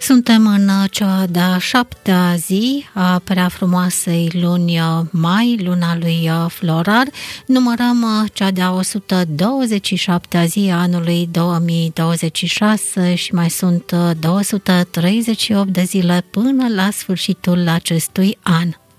Suntem în cea de-a 7-a zi a prea frumoasei luni mai, luna lui Florar. Numărăm cea de-a 127-a zi a anului 2026 și mai sunt 238 de zile până la sfârșitul acestui an.